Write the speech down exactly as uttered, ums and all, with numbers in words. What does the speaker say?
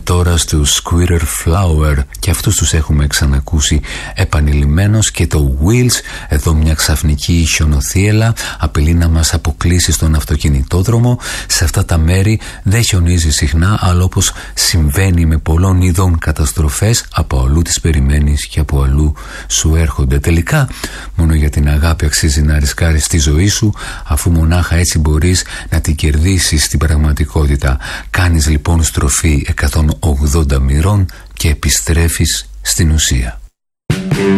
τώρα στους Squirrel Flower, και αυτούς τους έχουμε ξανακούσει επανειλημμένως. Και το Wheels, εδώ μια ξαφνική χιονοθύελα απειλεί να μας αποκλείσει στον αυτοκινητόδρομο. Σε αυτά τα μέρη δεν χιονίζει συχνά, αλλά όπως συμβαίνει με πολλών ειδών καταστροφές, από αλλού τις περιμένεις και από αλλού σου έρχονται. Τελικά μόνο για την αγάπη αξίζει να ρισκάρεις τη ζωή σου, αφού μονάχα έτσι μπορείς να την κερδίσεις στην πραγματικότητα. Κάνεις λοιπόν στροφή εκατόν ογδόντα μοιρών και επιστρέφεις στην ουσία.